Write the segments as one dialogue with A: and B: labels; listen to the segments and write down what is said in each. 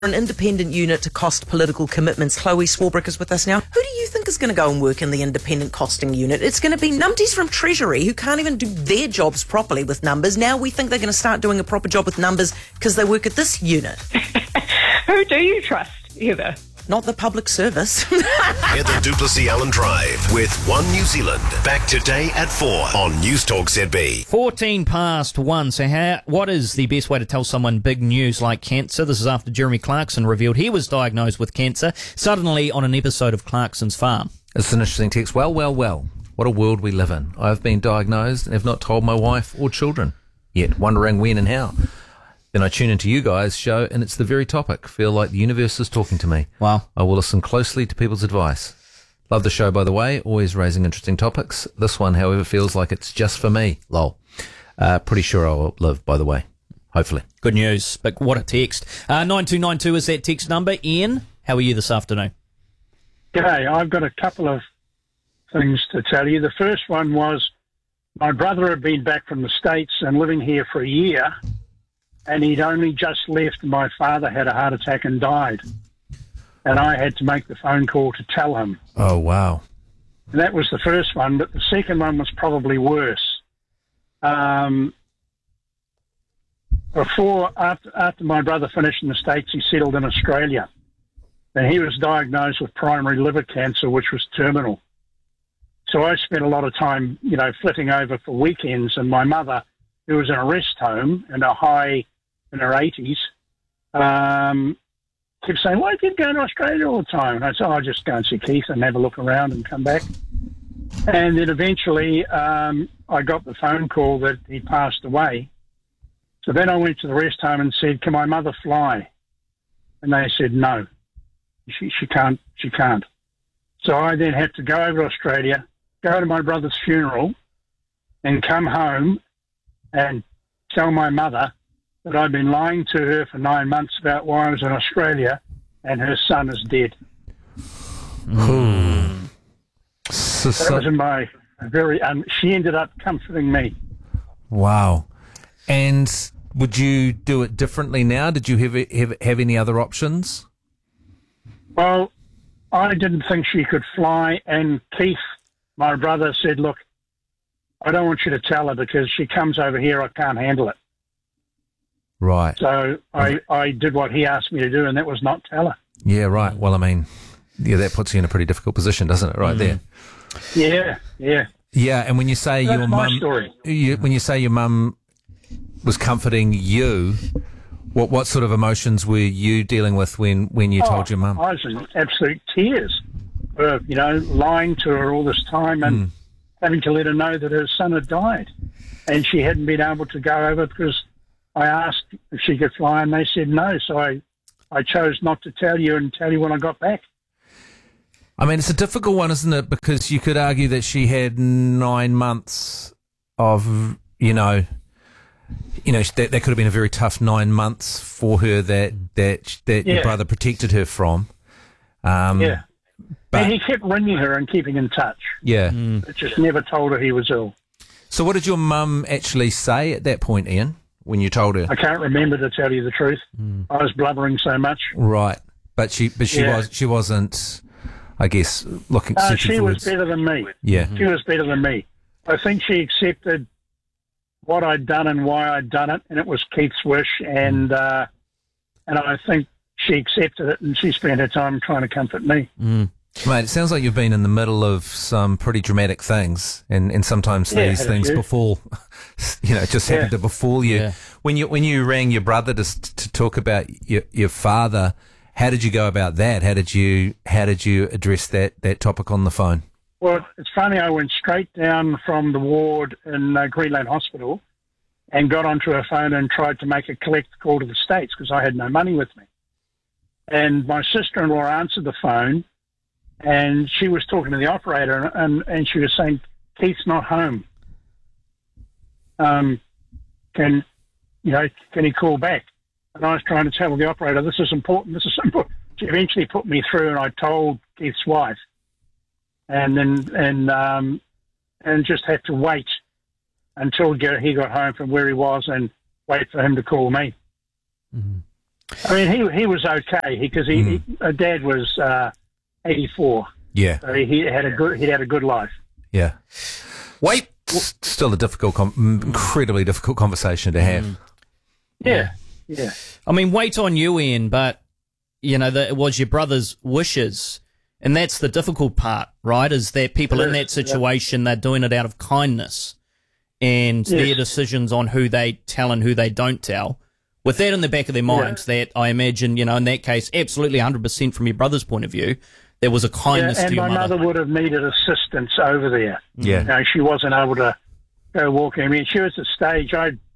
A: an independent unit to cost political commitments. Chloe Swarbrick is with us now. Who do you think is going to go and work in the independent costing unit? It's going to be numpties from Treasury who can't even do their jobs properly with numbers. Now we think they're going to start doing a proper job with numbers because they work at this unit.
B: Who do you trust, Heather?
A: Not the public service.
C: Heather du Plessis-Allen Drive with One New Zealand. Back today at 4 on Newstalk ZB.
D: 14 past 1. So what is the best way to tell someone big news like cancer? This is after Jeremy Clarkson revealed he was diagnosed with cancer suddenly on an episode of Clarkson's Farm.
E: It's an interesting text. Well. What a world we live in. I've been diagnosed and have not told my wife or children yet, wondering when and how. Then I tune into you guys' show and it's the very topic. Feel like the universe is talking to me.
D: Wow.
E: I will listen closely to people's advice. Love the show, by the way, always raising interesting topics. This one, however, feels like it's just for me. Lol. Pretty sure I'll live, by the way. Hopefully.
D: Good news, but what a text. 9292 is that text number. Ian, how are you this afternoon?
F: G'day, I've got a couple of things to tell you. The first one was my brother had been back from the States and living here for a year, and he'd only just left. My father had a heart attack and died. And I had to make the phone call to tell him.
E: Oh, wow.
F: And that was the first one, but the second one was probably worse. After my brother finished in the States, he settled in Australia. And he was diagnosed with primary liver cancer, which was terminal. So I spent a lot of time, flitting over for weekends, and my mother, who was in a rest home in her 80s, kept saying, why do you go to Australia all the time? And I said, I'll just go and see Keith and have a look around and come back. And then eventually I got the phone call that he passed away. So then I went to the rest home and said, can my mother fly? And they said, no, she can't. So I then had to go over to Australia, go to my brother's funeral, and come home and tell my mother that I'd been lying to her for 9 months about why I was in Australia and her son is dead.
E: Hmm.
F: That was in my she ended up comforting me.
E: Wow. And would you do it differently now? Did you have any other options?
F: Well, I didn't think she could fly, and Keith, my brother, said, look, I don't want you to tell her because she comes over here, I can't handle it.
E: Right.
F: So I did what he asked me to do, and that was not tell her.
E: Yeah, right. Well, I mean, that puts you in a pretty difficult position, doesn't it, right there?
F: Yeah.
E: Yeah, and when you say
F: That's
E: your
F: my
E: mum...
F: story.
E: When you say your mum was comforting you, what sort of emotions were you dealing with when you told your mum?
F: I was in absolute tears for, lying to her all this time and having to let her know that her son had died. And she hadn't been able to go over because I asked if she could fly and they said no. So I chose not to tell you and tell you when I got back.
E: I mean, it's a difficult one, isn't it? Because you could argue that she had 9 months of, that could have been a very tough 9 months for her that your brother protected her from.
F: Yeah.
E: But,
F: and he kept ringing her and keeping in touch.
E: Yeah.
F: But just never told her he was ill.
E: So what did your mum actually say at that point, Ian, when you told her?
F: I can't remember, to tell you the truth. I was blubbering so much.
E: Right. But she wasn't, I guess, looking...
F: she was better than me.
E: Yeah.
F: She was better than me. I think she accepted what I'd done and why I'd done it, and it was Keith's wish, and I think she accepted it, and she spent her time trying to comfort me.
E: Mate, it sounds like you've been in the middle of some pretty dramatic things, and sometimes these things befall, just happen to befall you. Yeah. When you rang your brother to talk about your father, how did you go about that? How did you address that topic on the phone?
F: Well, it's funny. I went straight down from the ward in Greenland Hospital and got onto her phone and tried to make a collect call to the States because I had no money with me. And my sister-in-law answered the phone, and she was talking to the operator, and she was saying, Keith's not home. Can he call back? And I was trying to tell the operator, this is important. She eventually put me through, and I told Keith's wife. And then just had to wait until he got home from where he was and wait for him to call me.
E: Mm-hmm.
F: I mean, he was okay because Dad was 84.
E: Yeah.
F: So he had a good life.
E: Yeah. Wait. Still a difficult, incredibly difficult conversation to have.
F: Yeah.
D: I mean, wait on you, Ian, but, you know, it was your brother's wishes. And that's the difficult part, right? Is that people in that situation, they're doing it out of kindness. And their decisions on who they tell and who they don't tell. With that in the back of their minds, that I imagine, you know, in that case, absolutely 100% from your brother's point of view, there was a kindness to your mother.
F: And my mother would have needed assistance over there.
E: Yeah.
F: You know, she wasn't able to go walking. I mean, she was at a stage,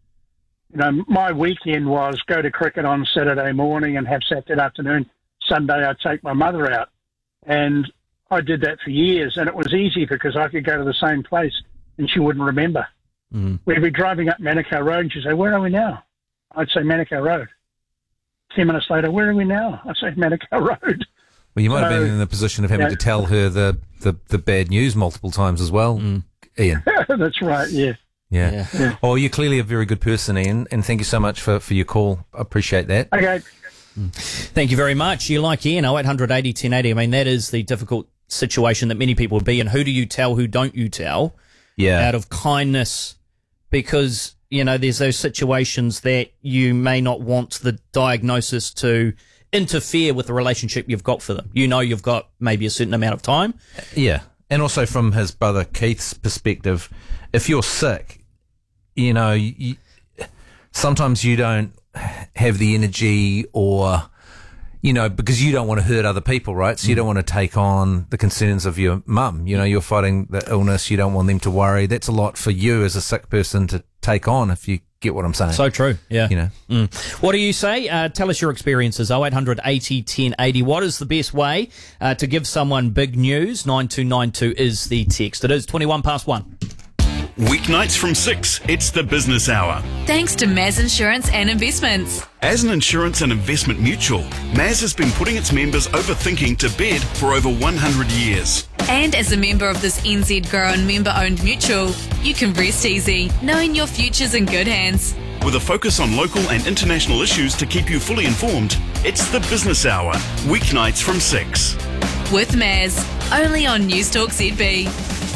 F: my weekend was go to cricket on Saturday morning and have Saturday afternoon. Sunday, I'd take my mother out. And I did that for years. And it was easy because I could go to the same place and she wouldn't remember. We'd be driving up Manukau Road and she'd say, "Where are we now?" I'd say Manukau Road. 10 minutes later, "Where are we now?" I'd say Manukau Road.
E: Well, you might have been in the position of having to tell her the bad news multiple times as well, Ian.
F: That's right,
E: Yeah. Oh, you're clearly a very good person, Ian, and thank you so much for your call. I appreciate that.
F: Okay.
D: Thank you very much. You like Ian, 0800 80 1080. I mean, that is the difficult situation that many people would be in. Who do you tell, who don't you tell?
E: Yeah.
D: Out of kindness, because, you know, there's those situations that you may not want the diagnosis to interfere with the relationship you've got for them. You know you've got maybe a certain amount of time.
E: Yeah. And also from his brother Keith's perspective, if you're sick, you know, sometimes you don't have the energy or, you know, because you don't want to hurt other people, right? So you don't want to take on the concerns of your mum. You know, you're fighting the illness. You don't want them to worry. That's a lot for you as a sick person to take on, if you get what I'm saying.
D: So true, yeah.
E: You know.
D: What do you say? Tell us your experiences, 0800 80 1080. What is the best way to give someone big news? 9292 is the text. It is 21 past 1.
G: Weeknights from 6, it's the Business Hour.
H: Thanks to Maz Insurance and Investments.
G: As an insurance and investment mutual, Maz has been putting its members over thinking to bed for over 100 years.
H: And as a member of this NZ grown member-owned mutual, you can rest easy, knowing your future's in good hands.
G: With a focus on local and international issues to keep you fully informed, it's the Business Hour, weeknights from 6.
H: With Maz, only on Newstalk ZB.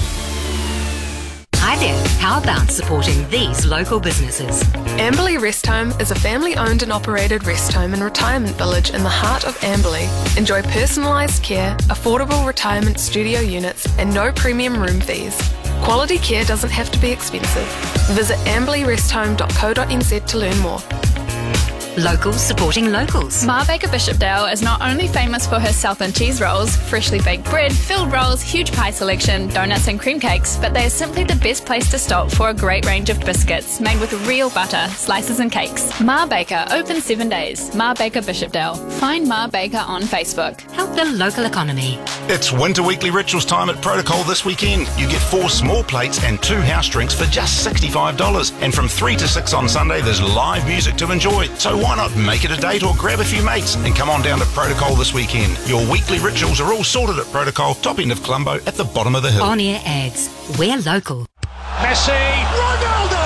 I: Hi there, how about supporting these local businesses?
J: Amberley Rest Home is a family-owned and operated rest home and retirement village in the heart of Amberley. Enjoy personalised care, affordable retirement studio units and no premium room fees. Quality care doesn't have to be expensive. Visit amberleyresthome.co.nz to learn more.
I: Locals supporting locals.
K: Ma Baker Bishopdale is not only famous for her Southland cheese rolls, freshly baked bread, filled rolls, huge pie selection, donuts and cream cakes, but they are simply the best place to stop for a great range of biscuits made with real butter, slices and cakes. Ma Baker, open 7 days. Ma Baker Bishopdale. Find Ma Baker on Facebook.
I: Help the local economy.
L: It's Winter Weekly Rituals time at Protocol this weekend. You get 4 small plates and 2 house drinks for just $65. And from 3 to 6 on Sunday, there's live music to enjoy. So why not make it a date or grab a few mates and come on down to Protocol this weekend. Your weekly rituals are all sorted at Protocol, top end of Colombo at the bottom of the hill.
I: On-air ads. We're local.
M: Messi! Ronaldo!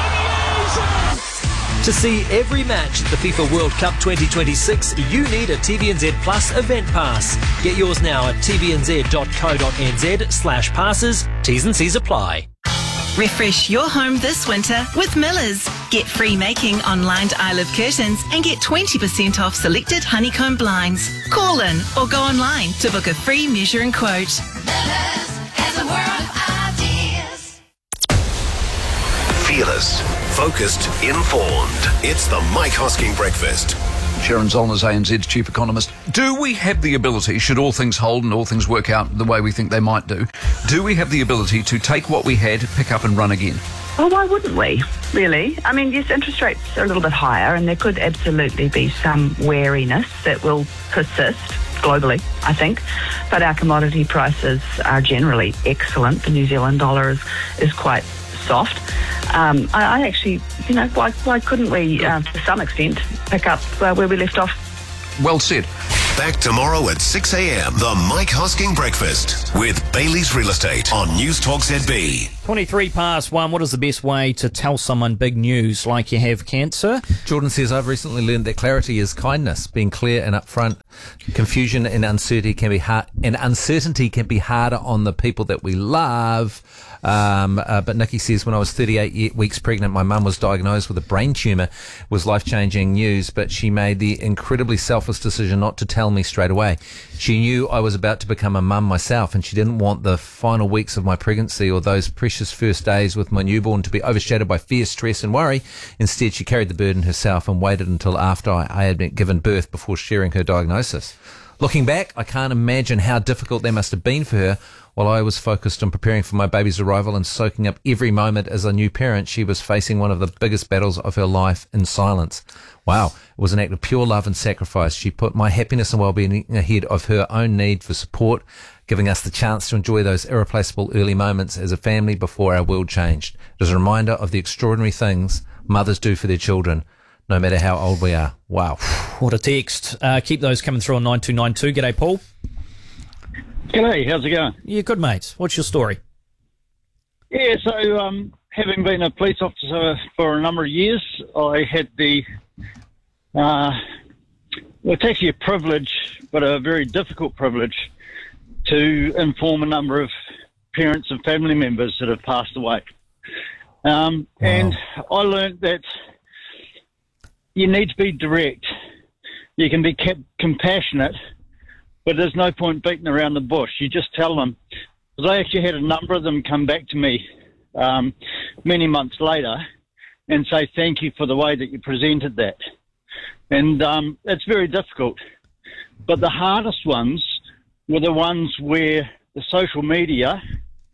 M: To see every match at the FIFA World Cup 2026, you need a TVNZ Plus event pass. Get yours now at tvnz.co.nz/passes. T's and C's apply.
N: Refresh your home this winter with Millers. Get free making on lined Isle curtains and get 20% off selected honeycomb blinds. Call in or go online to book a free measure and quote.
C: Millers has a world of ideas. Fearless, focused, informed. It's the Mike Hosking Breakfast.
O: Sharon Zollner's ANZ's chief economist. Do we have the ability, should all things hold and all things work out the way we think they might do we have the ability to take what we had, pick up and run again?
B: Well, why wouldn't we, really? I mean, yes, interest rates are a little bit higher and there could absolutely be some wariness that will persist globally, I think. But our commodity prices are generally excellent. The New Zealand dollar is quite soft. I actually, why couldn't we, to some extent, pick up where we left off?
O: Well said.
C: Back tomorrow at 6 a.m. The Mike Hosking Breakfast with Bailey's Real Estate on News Talk ZB.
D: 23 past 1. What is the best way to tell someone big news like you have cancer?
E: Jordan says, I've recently learned that clarity is kindness, being clear and upfront. Confusion and uncertainty can be harder on the people that we love. But Nikki says, when I was 38 weeks pregnant, my mum was diagnosed with a brain tumour. It was life-changing news, but she made the incredibly selfless decision not to tell me straight away. She knew I was about to become a mum myself, and she didn't want the final weeks of my pregnancy or those precious first days with my newborn to be overshadowed by fear, stress and worry. Instead, she carried the burden herself and waited until after I had been given birth before sharing her diagnosis. Looking back, I can't imagine how difficult that must have been for her. While I was focused on preparing for my baby's arrival and soaking up every moment as a new parent, she was facing one of the biggest battles of her life in silence. Wow, it was an act of pure love and sacrifice. She put my happiness and well-being ahead of her own need for support, giving us the chance to enjoy those irreplaceable early moments as a family before our world changed. It is a reminder of the extraordinary things mothers do for their children, no matter how old we are. Wow.
D: What a text. Keep those coming through on 9292. G'day, Paul.
P: G'day, how's it going?
D: Yeah, good, mate. What's your story?
P: Yeah, so having been a police officer for a number of years, I had the, well, it's actually a privilege, but a very difficult privilege, to inform a number of parents and family members that have passed away. And I learned that you need to be direct. You can be compassionate, but there's no point beating around the bush. You just tell them. Because I actually had a number of them come back to me many months later and say thank you for the way that you presented that. And it's very difficult. But the hardest ones were the ones where the social media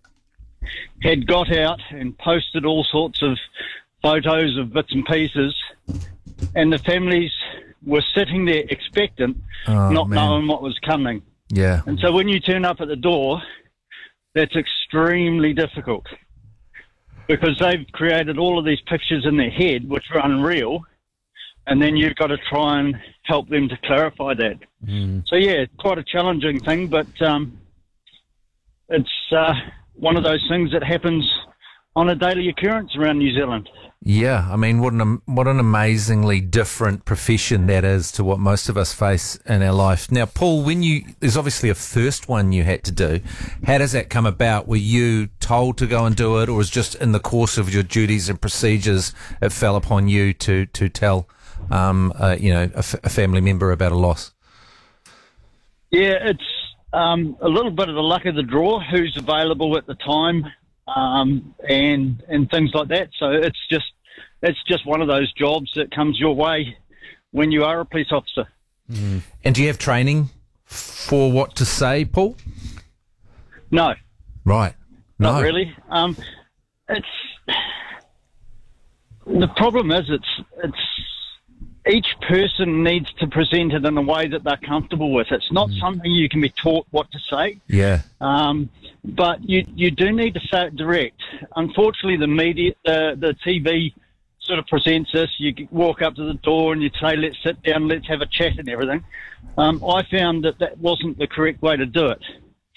P: had got out and posted all sorts of photos of bits and pieces, and the families were sitting there expectant, not knowing what was coming.
E: Yeah.
P: And so when you turn up at the door, that's extremely difficult because they've created all of these pictures in their head which are unreal, and then you've got to try and help them to clarify that. So, yeah, quite a challenging thing, but it's one of those things that happens on a daily occurrence around New Zealand.
E: Yeah, I mean, what an amazingly different profession that is to what most of us face in our life. Now, Paul, there's obviously a first one you had to do. How does that come about? Were you told to go and do it, or was just in the course of your duties and procedures it fell upon you to tell, a family member about a loss?
P: Yeah, it's a little bit of the luck of the draw, who's available at the time. And things like that. So it's just one of those jobs that comes your way when you are a police officer.
E: And do you have training for what to say, Paul?
P: No.
E: Right. No.
P: Not really. The problem is it's each person needs to present it in a way that they're comfortable with. It's not something you can be taught what to say.
E: Yeah.
P: But you do need to say it direct. Unfortunately, the media, the TV sort of presents this. You walk up to the door and you say, let's sit down, let's have a chat and everything. I found that wasn't the correct way to do it.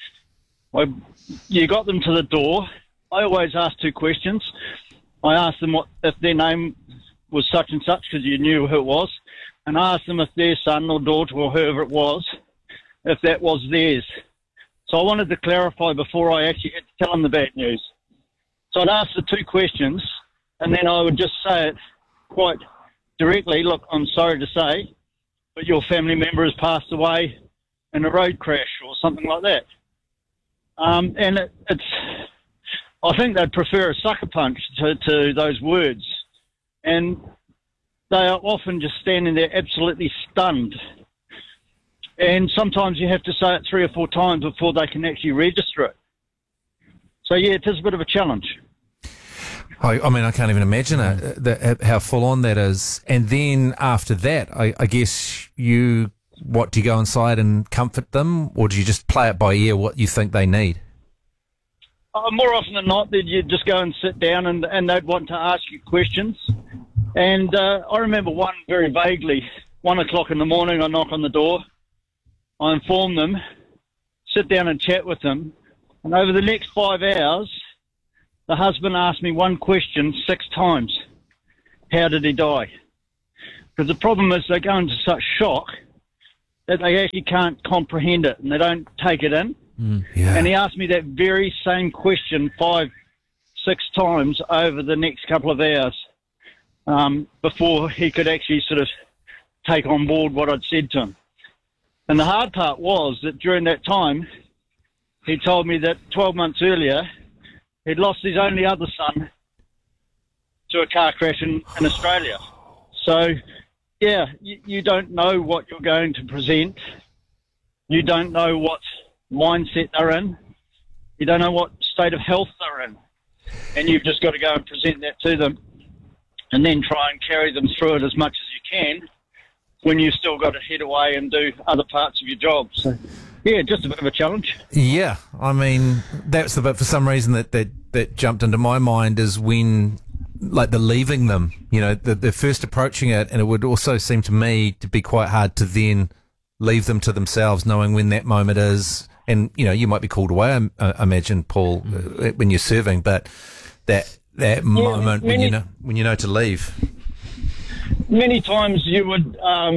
P: You got them to the door. I always ask two questions. I asked them if their name was such and such, because you knew who it was, and I asked them if their son or daughter or whoever it was, if that was theirs. So I wanted to clarify before I actually had to tell them the bad news. So I'd ask the two questions, and then I would just say it quite directly, look, I'm sorry to say, but your family member has passed away in a road crash or something like that. And I think they'd prefer a sucker punch to those words. And they are often just standing there absolutely stunned. And sometimes you have to say it 3 or 4 times before they can actually register it. So, yeah, it is a bit of a challenge.
E: I mean, I can't even imagine how full on that is. And then after that, I guess do you go inside and comfort them, or do you just play it by ear what you think they need?
P: More often than not, you'd just go and sit down and they'd want to ask you questions. And I remember one very vaguely, 1 o'clock in the morning, I knock on the door I inform them, sit down and chat with them, and over the next 5 hours, the husband asked me one question 6 times. How did he die? Because the problem is they go into such shock that they actually can't comprehend it and they don't take it in. And he asked me that very same question 5-6 times over the next couple of hours before he could actually sort of take on board what I'd said to him. And the hard part was that during that time, he told me that 12 months earlier, he'd lost his only other son to a car crash in Australia. So, yeah, you don't know what you're going to present. You don't know what mindset they're in. You don't know what state of health they're in. And you've just got to go and present that to them and then try and carry them through it as much as you can when you've still got to head away and do other parts of your job. So, yeah, just a bit of a challenge.
E: Yeah, I mean, that's the bit for some reason that jumped into my mind is when, like, the leaving them, you know, the first approaching it, and it would also seem to me to be quite hard to then leave them to themselves, knowing when that moment is. And, you know, you might be called away, I imagine, Paul, when you're serving, but that moment when you know to leave.
P: Many times you would,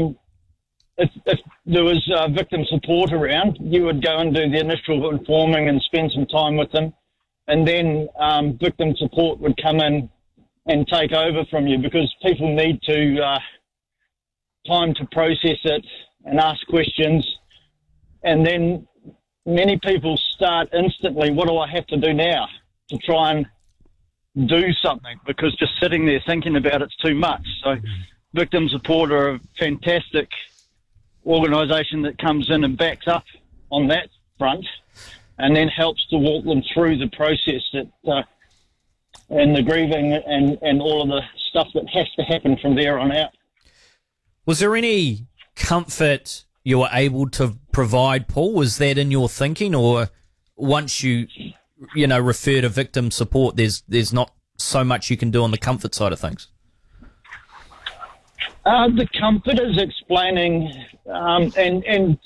P: if there was victim support around, you would go and do the initial informing and spend some time with them, and then victim support would come in and take over from you because people need to time to process it and ask questions, and then many people start instantly, what do I have to do now to try and do something, because just sitting there thinking about it's too much. So victim support are a fantastic organisation that comes in and backs up on that front and then helps to walk them through the process that and the grieving and all of the stuff that has to happen from there on out.
D: Was there any comfort you were able to provide, Paul? Was that in your thinking, or once you refer to victim support, there's not so much you can do on the comfort side of things?
P: The comfort is explaining, and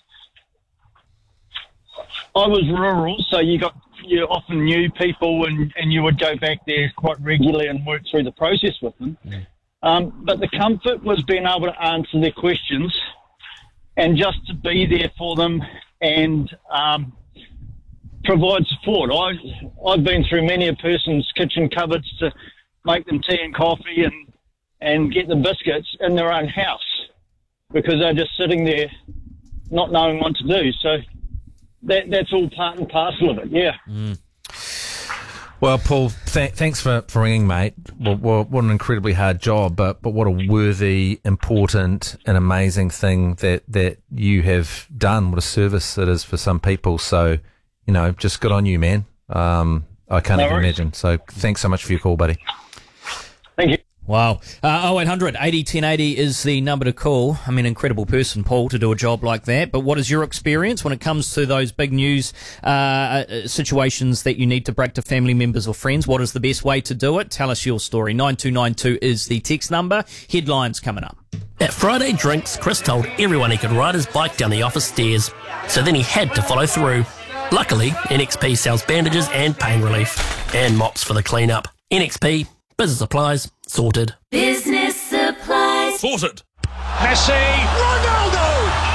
P: I was rural, so you often knew people, and you would go back there quite regularly and work through the process with them. But the comfort was being able to answer their questions and just to be there for them and provide support. I've been through many a person's kitchen cupboards to make them tea and coffee and get them biscuits in their own house because they're just sitting there not knowing what to do. So that's all part and parcel of it, yeah.
E: Well, Paul, thanks for ringing, mate. Well, what an incredibly hard job, but what a worthy, important, and amazing thing that you have done. What a service it is for some people. So, just good on you, man. I can't even imagine. So, thanks so much for your call, buddy.
P: Thank you.
D: Wow. 0800 80 1080 is the number to call. I mean, incredible person, Paul, to do a job like that. But what is your experience when it comes to those big news situations that you need to break to family members or friends? What is the best way to do it? Tell us your story. 9292 is the text number. Headlines coming up.
Q: At Friday Drinks, Chris told everyone he could ride his bike down the office stairs. So then he had to follow through. Luckily, NXP sells bandages and pain relief. And mops for the clean-up. NXP, business supplies, sorted.
R: Business supplies.
Q: Sorted.
R: Messi. Ronaldo.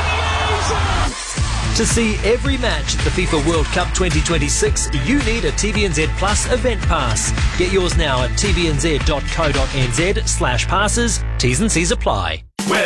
M: To see every match at the FIFA World Cup 2026, you need a TVNZ Plus event pass. Get yours now at tvnz.co.nz/passes. T's and C's apply.